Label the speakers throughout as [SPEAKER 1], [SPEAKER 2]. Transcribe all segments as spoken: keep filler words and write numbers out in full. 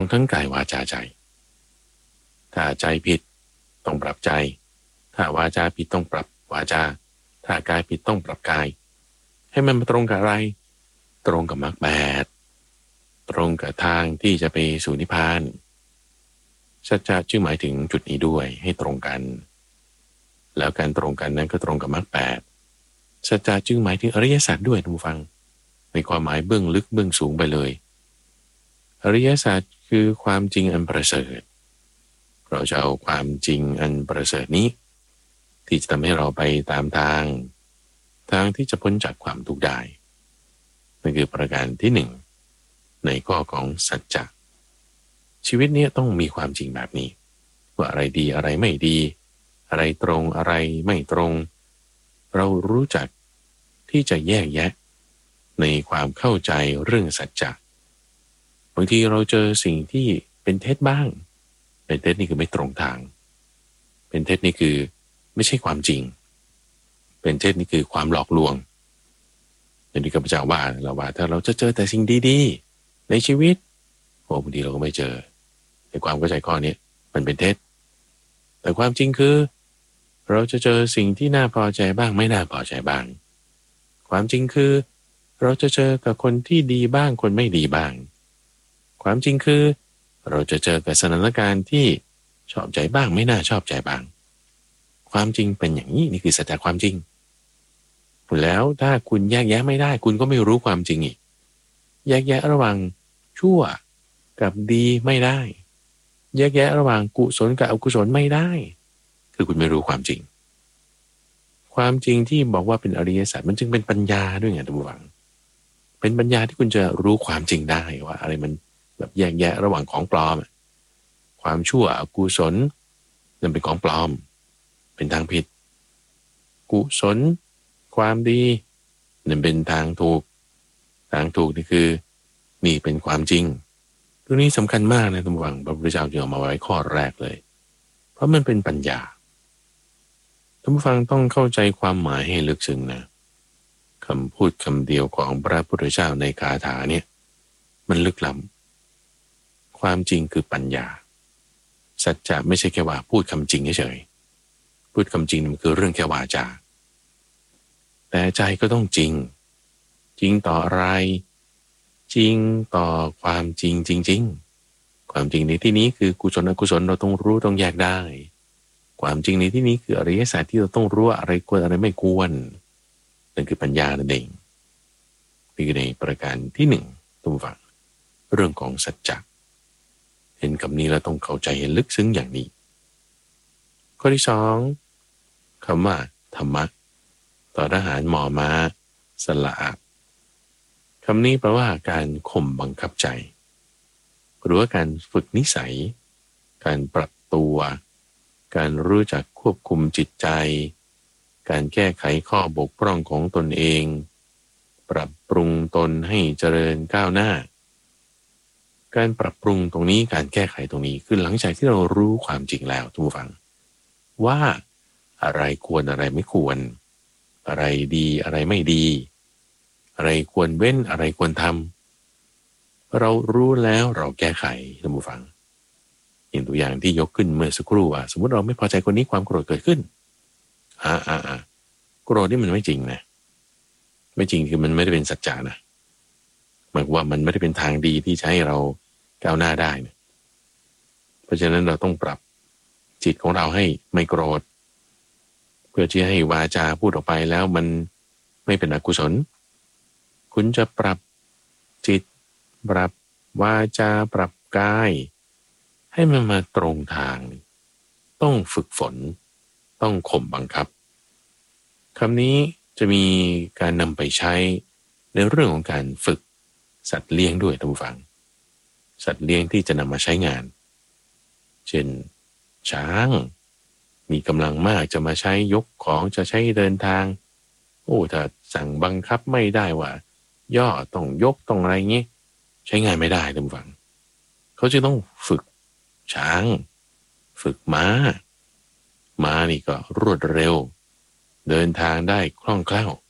[SPEAKER 1] ทั้งกายวาจาใจถ้าใจผิดต้องปรับใจถ้าวาจาผิดต้องปรับวาจาถ้ากายผิดต้องปรับกายให้มันมาตรงกับอะไรตรงกับมรรคแปดตรงกับทางที่จะไปสู่นิพพานสัจจะจึงหมายถึงจุดนี้ด้วยให้ตรงกันแล้วการตรงกันนั้นก็ตรงกับมรรคแปดสัจจะจึงหมายถึงอริยสัจด้วยท่านผู้ฟังในความหมายเบื้องลึกเบื้องสูงไปเลยอริยสัจคือความจริงอันประเสริฐเราจะเอาความจริงอันประเสริฐนี้ที่จะทำให้เราไปตามทางทางที่จะพ้นจากความทุกข์ได้นั่นคือประการที่หนึ่งในข้อของสัจจะชีวิตนี้ต้องมีความจริงแบบนี้ว่าอะไรดีอะไรไม่ดีอะไรตรงอะไรไม่ตรงเรารู้จักที่จะแยกแยะในความเข้าใจเรื่องสัจจะบางทีเราเจอสิ่งที่เป็นเท็จบ้างเป็นเท็จนี่คือไม่ตรงทางเป็นเท็จนี่คือไม่ใช่ความจริงเป็นเท็จนี่คือความหลอกลวงอย่างที่ข้าพเจ้าว่าเราว่าถ้าเราจะเจอแต่สิ่งดีๆในชีวิตโอ้บางทีเราก็ไม่เจอในความเข้าใจข้อนี้มันเป็นเท็จแต่ความจริงคือเราจะเจอสิ่งที่น่าพอใจบ้างไม่น่าพอใจบ้างความจริงคือเราจะเจอกับคนที่ดีบ้างคนไม่ดีบ้างความจริงคือเราจะเจอกับสถานการณ์ที่ชอบใจบ้างไม่น่าชอบใจบ้างความจริงเป็นอย่างนี้นี่คือสัจจะความจริงแล้วถ้าคุณแยกแยะไม่ได้คุณก็ไม่รู้ความจริงอีกแยกแยะระหว่างชั่วกับดีไม่ได้แยกแยะระหว่างกุศลกับอกุศลไม่ได้คือคุณไม่รู้ความจริงความจริงที่บอกว่าเป็นอริยสัจมันจึงเป็นปัญญาด้วยไงท่านผู้ฟังเป็นปัญญาที่คุณจะรู้ความจริงได้ว่าอะไรมันแบบแยกแยะระหว่างของปลอมความชั่วอกุศลนั่นเป็นของปลอมเป็นทางผิดกุศลความดีนั่นเป็นทางถูกทางถูกนี่คือนี่เป็นความจริงตรงนี้สำคัญมากนะท่านผู้ฟังพระพุทธเจ้าจึงเอามาไว้ข้อแรกเลยเพราะมันเป็นปัญญาท่านผู้ฟังต้องเข้าใจความหมายให้ลึกซึ้งนะคำพูดคำเดียวของพระพุทธเจ้าในคาถาเนี่ยมันลึกล้ำความจริงคือปัญญาสัจจะไม่ใช่แค่ว่าพูดคำจริงเฉยๆพูดคำจริงมันคือเรื่องแค่วาจาแต่ใจก็ต้องจริงจริงต่ออะไรจริงต่อความจริงจริงๆความจริงในที่นี้คือกุศลอกุศลเราต้องรู้ต้องแยกได้ความจริงในที่นี้คืออริยสัจที่เราต้องรู้อะไรควรอะไรไม่ควรนั่นคือปัญญานั่นเองนี่คือในประการที่หนึ่งทุกฝั่งเรื่องของสัจจะเห็นคำนี้เราต้องเข้าใจให้ลึกซึ้งอย่างนี้ข้อที่สองคำว่าธรรมะต่อทหารหมอม้าสละคำนี้แปลว่าการข่มบังคับใจหรือว่าการฝึกนิสัยการปรับตัวการรู้จักควบคุมจิตใจการแก้ไขข้อบกพร่องของตนเองปรับปรุงตนให้เจริญก้าวหน้าการปรับปรุงตรงนี้การแก้ไขตรงนี้คือหลังจากที่เรารู้ความจริงแล้วทุกผู้ฟังว่าอะไรควรอะไรไม่ควรอะไรดีอะไรไม่ดีอะไรควรเว้นอะไรควรทำเรารู้แล้วเราแก้ไขท่านผู้ฟังอย่างตัวอย่างที่ยกขึ้นเมื่อสักครู่ว่าสมมติเราไม่พอใจคนนี้ความโกรธเกิดขึ้นอ่าอ่าอ่าโกรธนี่มันไม่จริงนะไม่จริงคือมันไม่ได้เป็นสัจจานะหมายความว่ามันไม่ได้เป็นทางดีที่จะให้เราก้าวหน้าได้นะเพราะฉะนั้นเราต้องปรับจิตของเราให้ไม่โกรธเพื่อที่ให้วาจาพูดออกไปแล้วมันไม่เป็นอกุศลคุณจะปรับจิตปรับวาจาปรับกายให้มันมาตรงทางต้องฝึกฝนต้องข่มบังคับคำนี้จะมีการนำไปใช้ในเรื่องของการฝึกสัตว์เลี้ยงด้วยท่านผู้ฟังสัตว์เลี้ยงที่จะนำมาใช้งานเช่นช้างมีกำลังมากจะมาใช้ยกของจะใช้เดินทางโอ้ถ้าสั่งบังคับไม่ได้ว่าย่อต้องยกต้องอะไรเงี้ยใช้งานไม่ได้ท่านผู้ฟังเขาจะต้องฝึกช้างฝึกม้าม้านี่ก็รวดเร็วเดินทางได้คล่องแคล่ว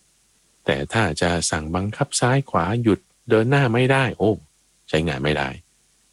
[SPEAKER 1] แต่ถ้าจะสั่งบังคับซ้ายขวาหยุดเดินหน้าไม่ได้โอ้ใช้งานไม่ได้